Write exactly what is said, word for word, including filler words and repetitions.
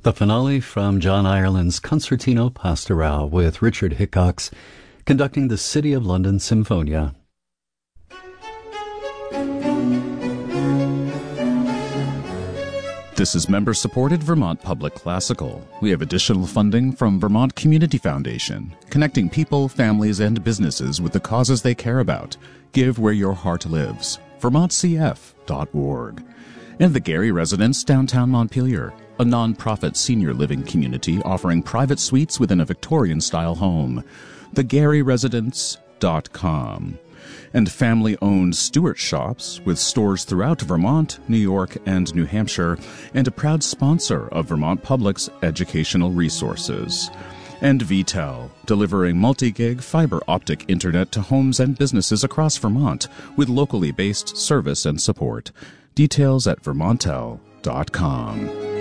The finale from John Ireland's Concertino Pastorale with Richard Hickox conducting the City of London Symphonia. This is member-supported Vermont Public Classical. We have additional funding from Vermont Community Foundation, connecting people, families, and businesses with the causes they care about. Give where your heart lives. vermont c f dot org. And the Gary Residence, downtown Montpelier, a non-profit senior living community offering private suites within a Victorian-style home. the gary residence dot com. And family-owned Stewart Shops, with stores throughout Vermont, New York, and New Hampshire, and a proud sponsor of Vermont Public's educational resources. And V Tel, delivering multi-gig fiber optic internet to homes and businesses across Vermont, with locally based service and support. Details at vermontel dot com.